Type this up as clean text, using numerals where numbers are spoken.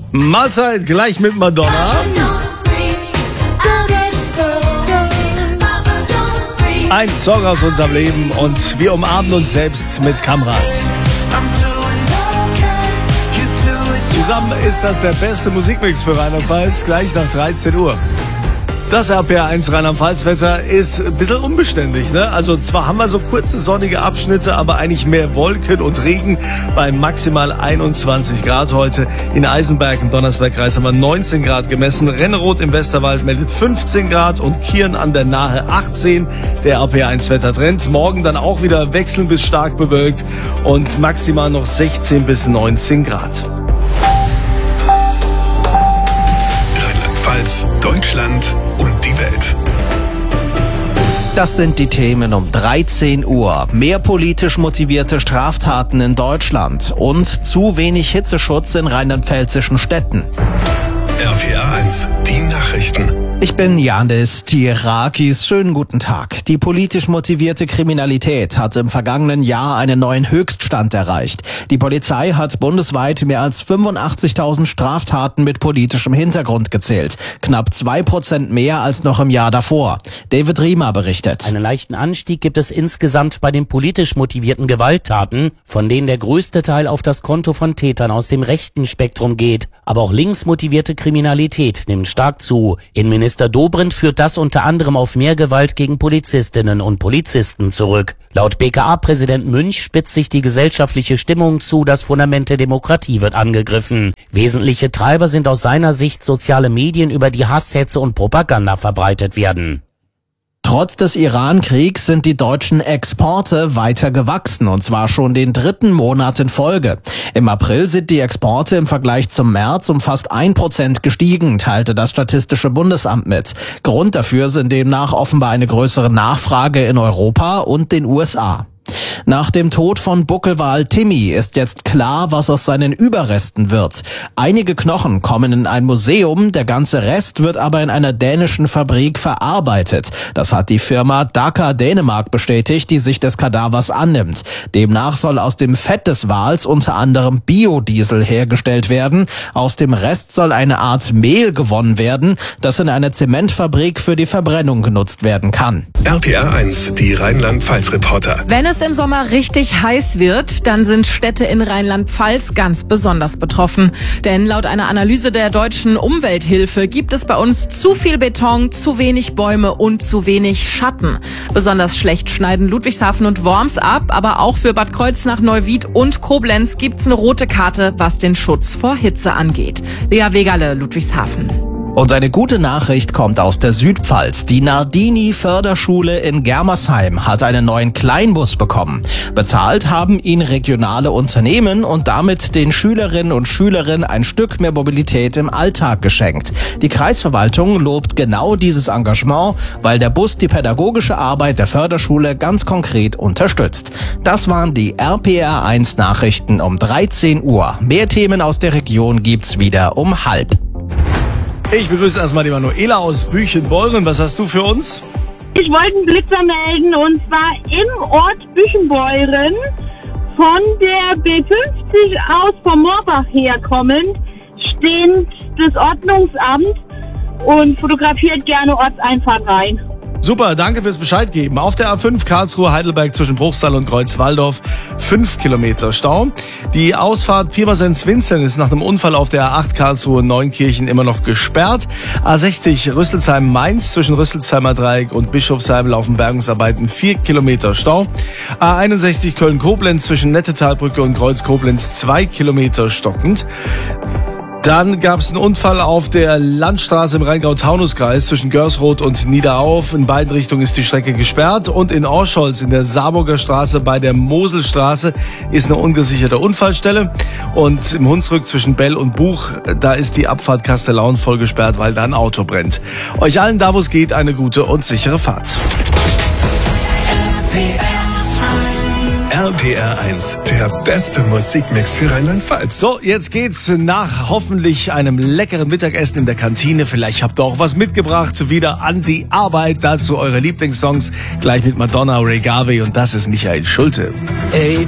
Mahlzeit gleich mit Madonna. Ein Song aus unserem Leben und wir umarmen uns selbst mit Kamrat. Zusammen ist das der beste Musikmix für Rheinland-Pfalz, gleich nach 13 Uhr. Das RPR1 Rheinland-Pfalz-Wetter ist ein bisschen unbeständig, ne? Also zwar haben wir so kurze sonnige Abschnitte, aber eigentlich mehr Wolken und Regen bei maximal 21 Grad heute. In Eisenberg im Donnersbergkreis haben wir 19 Grad gemessen. Renneroth im Westerwald meldet 15 Grad und Kirn an der Nahe 18. Der RPR1 Wettertrend. Morgen dann auch wieder wechselnd bis stark bewölkt und maximal noch 16 bis 19 Grad. Rheinland-Pfalz, Deutschland und die Welt. Das sind die Themen um 13 Uhr. Mehr politisch motivierte Straftaten in Deutschland und zu wenig Hitzeschutz in rheinland-pfälzischen Städten. RPR1, die Nachrichten. Ich bin Janis Tirakis. Schönen guten Tag. Die politisch motivierte Kriminalität hat im vergangenen Jahr einen neuen Höchststand erreicht. Die Polizei hat bundesweit mehr als 85.000 Straftaten mit politischem Hintergrund gezählt. Knapp 2% mehr als noch im Jahr davor. David Riemer berichtet. Einen leichten Anstieg gibt es insgesamt bei den politisch motivierten Gewalttaten, von denen der größte Teil auf das Konto von Tätern aus dem rechten Spektrum geht. Aber auch links motivierte Kriminalität nimmt stark zu. Innenminister Dobrindt führt das unter anderem auf mehr Gewalt gegen Polizistinnen und Polizisten zurück. Laut BKA-Präsident Münch spitzt sich die gesellschaftliche Stimmung zu, das Fundament der Demokratie wird angegriffen. Wesentliche Treiber sind aus seiner Sicht soziale Medien, über die Hasshetze und Propaganda verbreitet werden. Trotz des Iran-Kriegs sind die deutschen Exporte weiter gewachsen, und zwar schon den 3. Monat in Folge. Im April sind die Exporte im Vergleich zum März um fast 1% gestiegen, teilte das Statistische Bundesamt mit. Grund dafür sind demnach offenbar eine größere Nachfrage in Europa und den USA. Nach dem Tod von Buckelwal Timmy ist jetzt klar, was aus seinen Überresten wird. Einige Knochen kommen in ein Museum, der ganze Rest wird aber in einer dänischen Fabrik verarbeitet. Das hat die Firma Daka Dänemark bestätigt, die sich des Kadavers annimmt. Demnach soll aus dem Fett des Wals unter anderem Biodiesel hergestellt werden. Aus dem Rest soll eine Art Mehl gewonnen werden, das in einer Zementfabrik für die Verbrennung genutzt werden kann. RPR1, die Rheinland-Pfalz-Reporter. Wenn es im Sommer richtig heiß wird, dann sind Städte in Rheinland-Pfalz ganz besonders betroffen. Denn laut einer Analyse der Deutschen Umwelthilfe gibt es bei uns zu viel Beton, zu wenig Bäume und zu wenig Schatten. Besonders schlecht schneiden Ludwigshafen und Worms ab, aber auch für Bad Kreuznach, Neuwied und Koblenz gibt's eine rote Karte, was den Schutz vor Hitze angeht. Lea Wegerle, Ludwigshafen. Und eine gute Nachricht kommt aus der Südpfalz. Die Nardini-Förderschule in Germersheim hat einen neuen Kleinbus bekommen. Bezahlt haben ihn regionale Unternehmen und damit den Schülerinnen und Schülern ein Stück mehr Mobilität im Alltag geschenkt. Die Kreisverwaltung lobt genau dieses Engagement, weil der Bus die pädagogische Arbeit der Förderschule ganz konkret unterstützt. Das waren die RPR1 Nachrichten um 13 Uhr. Mehr Themen aus der Region gibt's wieder um 12:30. Ich begrüße erstmal die Manuela aus Büchenbeuren. Was hast du für uns? Ich wollte einen Blitzer melden, und zwar im Ort Büchenbeuren, von der B50 aus vom Moorbach herkommend, steht das Ordnungsamt und fotografiert gerne Ortseinfahrt rein. Super, danke fürs Bescheid geben. Auf der A5 Karlsruhe-Heidelberg zwischen Bruchsal und Kreuzwaldorf 5 Kilometer Stau. Die Ausfahrt Pirmasens-Winzern ist nach einem Unfall auf der A8 Karlsruhe-Neunkirchen immer noch gesperrt. A60 Rüsselsheim-Mainz zwischen Rüsselsheimer Dreieck und Bischofsheim laufen Bergungsarbeiten 4 Kilometer Stau. A61 Köln-Koblenz zwischen Nettetalbrücke und Kreuz Koblenz 2 Kilometer stockend. Dann gab es einen Unfall auf der Landstraße im Rheingau-Taunus-Kreis zwischen Görsroth und Niederauf. In beiden Richtungen ist die Strecke gesperrt. Und in Orscholz in der Saarburger Straße bei der Moselstraße ist eine ungesicherte Unfallstelle. Und im Hunsrück zwischen Bell und Buch, da ist die Abfahrt Kastellaun voll gesperrt, weil da ein Auto brennt. Euch allen da, wo es geht, eine gute und sichere Fahrt. RPR1, der beste Musikmix für Rheinland-Pfalz. So, jetzt geht's nach hoffentlich einem leckeren Mittagessen in der Kantine. Vielleicht habt ihr auch was mitgebracht, wieder an die Arbeit. Dazu eure Lieblingssongs, gleich mit Madonna, Ray Garvey, und das ist Michael Schulte. Ey,